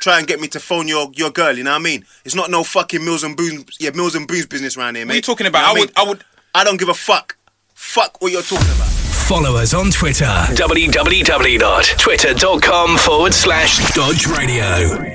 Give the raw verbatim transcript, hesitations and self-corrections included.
try and get me to phone your your girl. You know what I mean? It's not no fucking Mills and Boons, yeah, Mills and Boons business around here, mate. What are you talking about? You know I would, I, mean? I would. I don't give a fuck. Fuck what you're talking about. Follow us on Twitter. www.twitter.com forward slash Dodge Radio.